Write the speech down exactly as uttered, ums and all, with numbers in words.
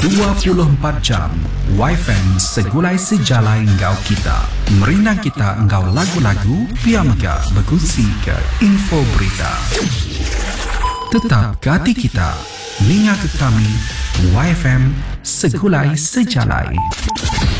dua puluh empat jam Y F M segulai sejalai engkau kita. Merinang kita engkau lagu-lagu, biar mega berkongsi ke info berita. Tetap ke hati kita, ninga ke kami, Y F M segulai sejalai.